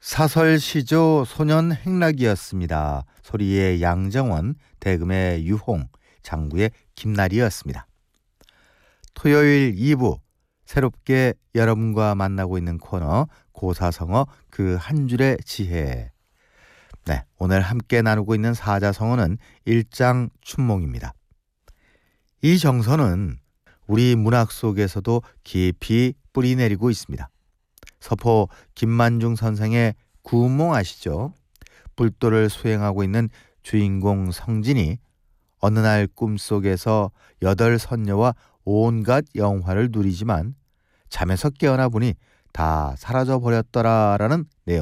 사설시조 소년 행락이었습니다. 소리의 양정원, 대금의 유홍, 장구의 김나리였습니다. 토요일 2부 새롭게 여러분과 만나고 있는 코너 고사성어 그 한 줄의 지혜. 네, 오늘 함께 나누고 있는 사자성어는 일장춘몽입니다. 이 정서는 우리 문학 속에서도 깊이 뿌리내리고 있습니다. 서포 김만중 선생의 구운몽 아시죠? 불도를 수행하고 있는 주인공 성진이 어느 날 꿈속에서 8선녀와 온갖 영화를 누리지만 잠에서 깨어나 보니 다 사라져 버렸더라라는